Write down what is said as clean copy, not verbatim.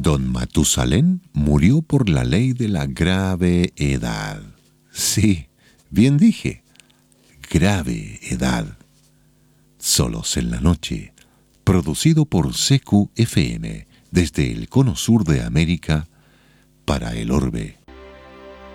Don Matusalén murió por la ley de la grave edad. Sí, bien dije, grave edad. Solos en la noche, producido por CQFM desde el cono sur de América para el orbe.